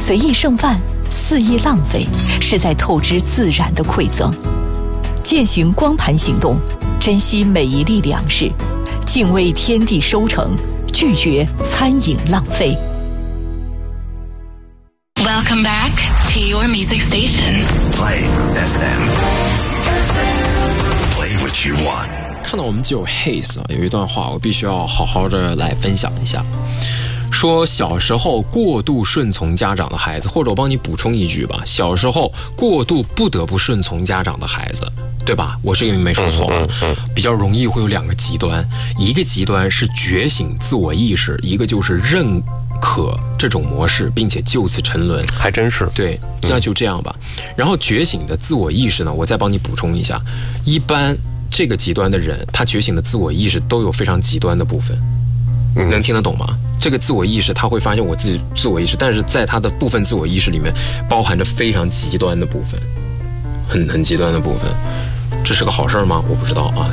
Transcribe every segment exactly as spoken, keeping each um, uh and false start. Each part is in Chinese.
随意剩饭、肆意浪费，是在透支自然的馈赠。践行光盘行动，珍惜每一粒粮食，敬畏天地收成，拒绝餐饮浪费。 Welcome back to your music station. Play F M. Play what you want. 看到我们就有 Haze 啊，有一段话我必须要好好的来分享一下。说小时候过度顺从家长的孩子，或者我帮你补充一句吧，小时候过度不得不顺从家长的孩子，对吧？我这个没说错吧？比较容易会有两个极端，一个极端是觉醒自我意识，一个就是认可这种模式，并且就此沉沦。 还真是。 对，那就这样吧。然后觉醒的自我意识呢，我再帮你补充一下，一般这个极端的人，他觉醒的自我意识都有非常极端的部分。能听得懂吗？这个自我意识他会发现我自己自我意识，但是在他的部分自我意识里面包含着非常极端的部分，很很极端的部分。这是个好事吗？我不知道啊。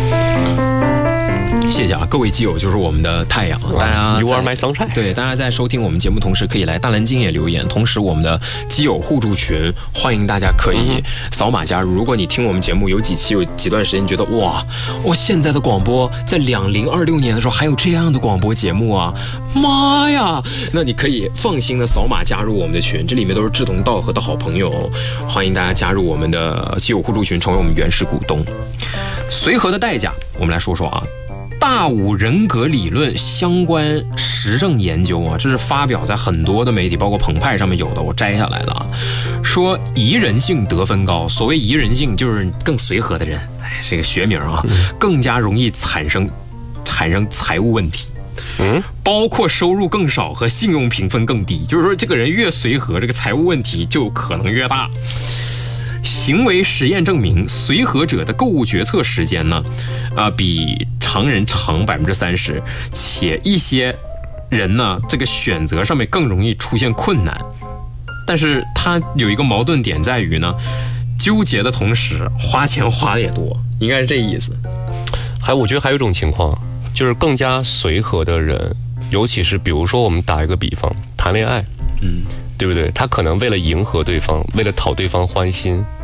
谢谢啊，各位基友就是我们的太阳，大家 You are my sunshine。 对，大家在收听我们节目同时，可以来大蓝鲸也留言。同时，我们的基友互助群，欢迎大家可以扫码加入。如果你听我们节目有几期有几段时间，觉得哇，我现在的广播在两零二六年的时候还有这样的广播节目啊，妈呀！那你可以放心的扫码加入我们的群，这里面都是志同道合的好朋友，欢迎大家加入我们的基友互助群，成为我们原始股东。随和的代价，我们来说说啊。大五人格理论相关实证研究啊，这是发表在很多的媒体，包括澎湃上面有的，我摘下来了啊。说宜人性得分高，所谓宜人性就是更随和的人，哎，这个学名啊，更加容易产生产生财务问题。嗯，包括收入更少和信用评分更低，就是说这个人越随和，这个财务问题就可能越大。行为实验证明，随和者的购物决策时间呢，啊、呃，比常人长百分之三十，且一些人呢，这个选择上面更容易出现困难。但是它有一个矛盾点在于呢，纠结的同时花钱花的也多，应该是这意思。 还我觉得还有一种情况，就是更加随和的人，尤其是比如说我们打一个比方，谈恋爱，嗯。对不对？他可能为了迎合对方，为了讨对方欢心，